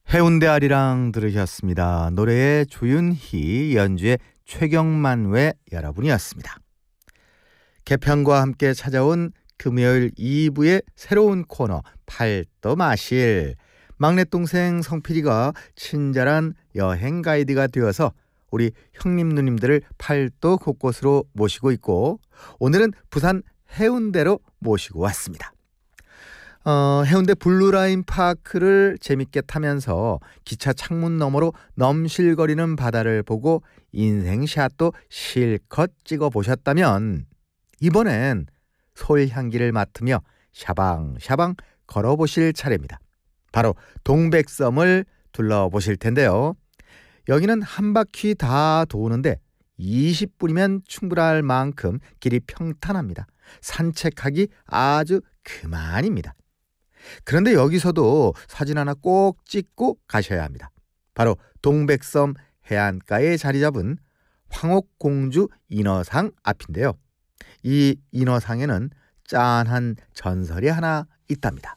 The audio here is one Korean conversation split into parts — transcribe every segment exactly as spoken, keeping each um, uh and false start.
해운대 아리랑 들으셨습니다. 노래의 조윤희, 연주의 최경만 외 여러분이었습니다. 개편과 함께 찾아온 금요일 이 부의 새로운 코너 팔도 마실. 막내 동생 성필이가 친절한 여행 가이드가 되어서 우리 형님 누님들을 팔도 곳곳으로 모시고 있고, 오늘은 부산 해운대로 모시고 왔습니다. 어, 해운대 블루라인 파크를 재밌게 타면서 기차 창문 너머로 넘실거리는 바다를 보고 인생샷도 실컷 찍어보셨다면, 이번엔 솔향기를 맡으며 샤방샤방 걸어보실 차례입니다. 바로 동백섬을 둘러보실 텐데요. 여기는 한 바퀴 다 도는데 이십 분이면 충분할 만큼 길이 평탄합니다. 산책하기 아주 그만입니다. 그런데 여기서도 사진 하나 꼭 찍고 가셔야 합니다. 바로 동백섬 해안가에 자리 잡은 황옥공주 인어상 앞인데요. 이 인어상에는 짠한 전설이 하나 있답니다.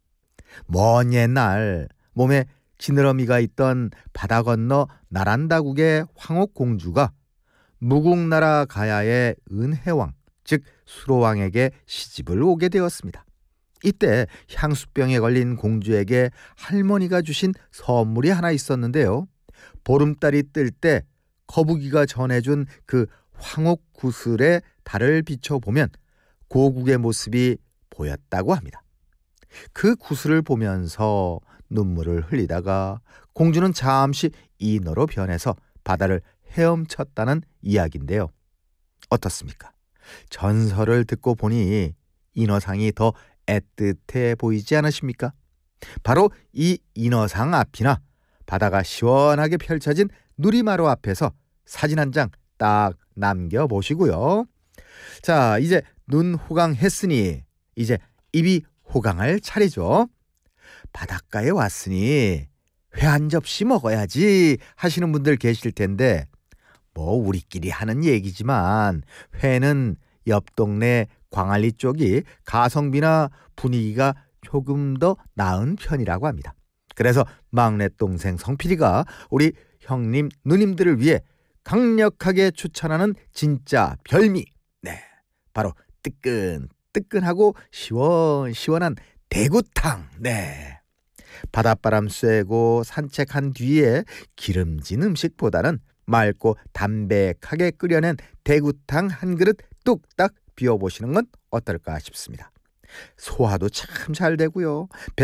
먼 옛날 몸에 지느러미가 있던 바다 건너 나란다국의 황옥공주가 무국나라 가야의 은혜왕, 즉 수로왕에게 시집을 오게 되었습니다. 이때 향수병에 걸린 공주에게 할머니가 주신 선물이 하나 있었는데요. 보름달이 뜰 때 거북이가 전해준 그 황옥구슬에 달을 비춰보면 고국의 모습이 보였다고 합니다. 그 구슬을 보면서 눈물을 흘리다가 공주는 잠시 인어로 변해서 바다를 헤엄쳤다는 이야기인데요. 어떻습니까? 전설을 듣고 보니 인어상이 더 애틋해 보이지 않으십니까? 바로 이 인어상 앞이나 바다가 시원하게 펼쳐진 누리마루 앞에서 사진 한 장 딱 남겨보시고요. 자, 이제 눈 호강했으니 이제 입이 호강할 차례죠. 바닷가에 왔으니 회 한 접시 먹어야지 하시는 분들 계실 텐데, 뭐 우리끼리 하는 얘기지만 회는 옆 동네 광안리 쪽이 가성비나 분위기가 조금 더 나은 편이라고 합니다. 그래서 막내 동생 성필이가 우리 형님 누님들을 위해 강력하게 추천하는 진짜 별미, 네, 바로 뜨끈 뜨끈하고 시원시원한 대구탕. 네, 바닷바람 쐬고 산책한 뒤에 기름진 음식보다는 맑고 담백하게 끓여낸 대구탕 한 그릇 뚝딱 비워보시는 건 어떨까 싶습니다. 소화도 참 잘 되고요.